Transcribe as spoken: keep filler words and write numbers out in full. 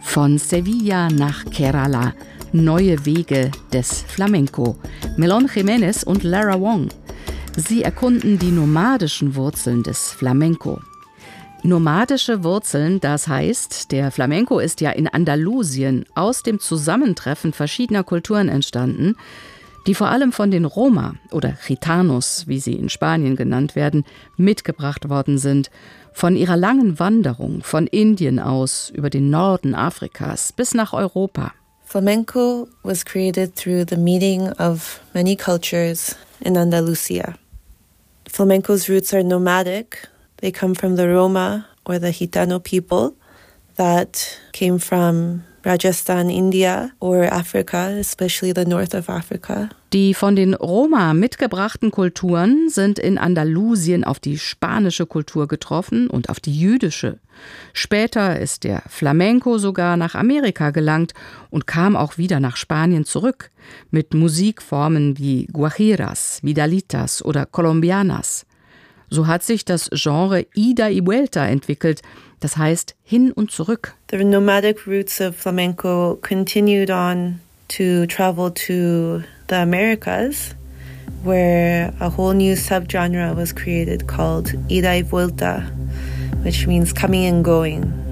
Von Sevilla nach Kerala. Neue Wege des Flamenco. Melon Jiménez und Lara Wong. Sie erkunden die nomadischen Wurzeln des Flamenco. Nomadische Wurzeln, das heißt, der Flamenco ist ja in Andalusien aus dem Zusammentreffen verschiedener Kulturen entstanden, die vor allem von den Roma oder Gitanos, wie sie in Spanien genannt werden, mitgebracht worden sind, von ihrer langen Wanderung von Indien aus über den Norden Afrikas bis nach Europa. Flamenco was created through the meeting of many cultures in Andalusia. Flamenco's roots are nomadic. They come from the Roma or the Gitano people that came from Rajasthan, India or Africa, especially the north of Africa. Die von den Roma mitgebrachten Kulturen sind in Andalusien auf die spanische Kultur getroffen und auf die jüdische. Später ist der Flamenco sogar nach Amerika gelangt und kam auch wieder nach Spanien zurück, mit Musikformen wie Guajiras, Vidalitas oder Colombianas. So hat sich das Genre Ida y Vuelta entwickelt, das heißt hin und zurück. The nomadic roots of flamenco continued on to travel to the Americas, where a whole new subgenre was created called Ida y Vuelta, which means coming and going.